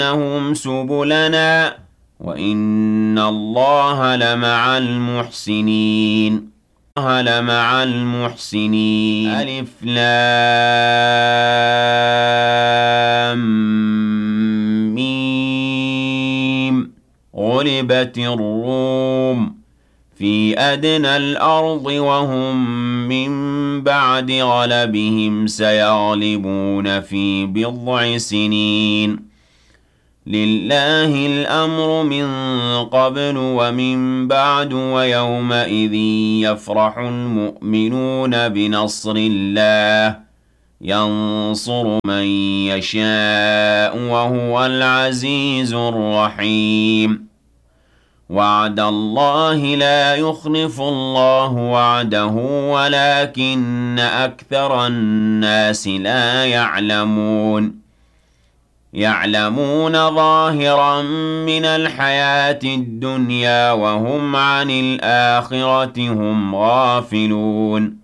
لَهُمْ سُبُلَنَا وَإِنَّ اللَّهَ لَمَعَ الْمُحْسِنِينَ ألف لام ميم غُلِبَتِ الرُّومُ في أدنى الأرض وهم من بعد غلبهم سيغلبون في بضع سنين لله الأمر من قبل ومن بعد ويومئذ يفرح المؤمنون بنصر الله ينصر من يشاء وهو العزيز الرحيم وعد الله لا يخلف الله وعده ولكن أكثر الناس لا يعلمون ظاهرا من الحياة الدنيا وهم عن الآخرة هم غافلون